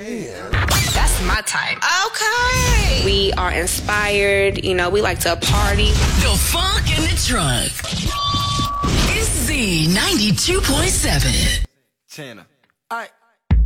That's my type. Okay. We are inspired. You know, we like to party. The Funk in the Trunk. It's Z92.7. Chana. All right.